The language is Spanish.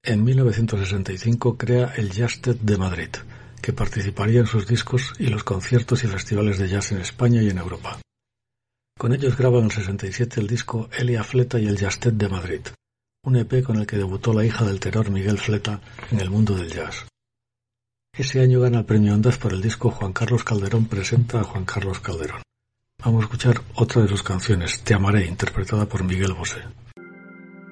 En 1965 crea el Jazztet de Madrid, que participaría en sus discos y los conciertos y festivales de jazz en España y en Europa. Con ellos graba en el 67 el disco Elia Fleta y el Jazztet de Madrid, un EP con el que debutó la hija del tenor Miguel Fleta en el mundo del jazz. Ese año gana el premio Ondas por el disco Juan Carlos Calderón presenta a Juan Carlos Calderón. Vamos a escuchar otra de sus canciones, Te amaré, interpretada por Miguel Bosé.